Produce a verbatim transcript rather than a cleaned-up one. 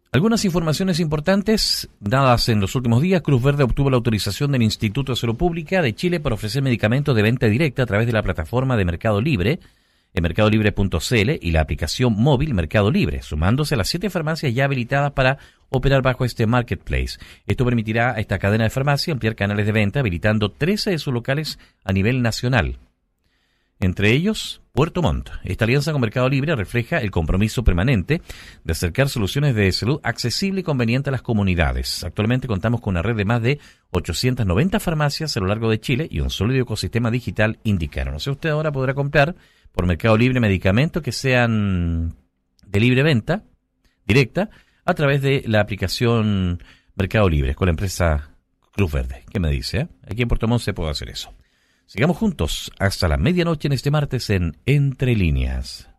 Algunas informaciones importantes dadas en los últimos días. Cruz Verde obtuvo la autorización del Instituto de Salud Pública de Chile para ofrecer medicamentos de venta directa a través de la plataforma de Mercado Libre, en mercado libre punto c l, y la aplicación móvil Mercado Libre, sumándose a las siete farmacias ya habilitadas para operar bajo este marketplace. Esto permitirá a esta cadena de farmacia ampliar canales de venta, habilitando trece de sus locales a nivel nacional. Entre ellos, Puerto Montt. Esta alianza con Mercado Libre refleja el compromiso permanente de acercar soluciones de salud accesible y conveniente a las comunidades. Actualmente contamos con una red de más de ochocientas noventa farmacias a lo largo de Chile y un sólido ecosistema digital, indicaron. O sea, usted ahora podrá comprar por Mercado Libre medicamentos que sean de libre venta directa a través de la aplicación Mercado Libre con la empresa Cruz Verde. ¿Qué me dice? Eh? Aquí en Puerto Montt se puede hacer eso. Sigamos juntos hasta la medianoche en este martes en Entre Líneas.